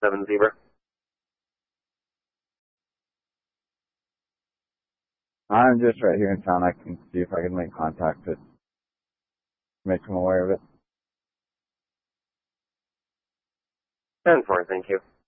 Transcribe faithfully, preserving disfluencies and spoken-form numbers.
seven Zebra. I'm just right here in town. I can see if I can make contact to make them aware of it. ten four, thank you.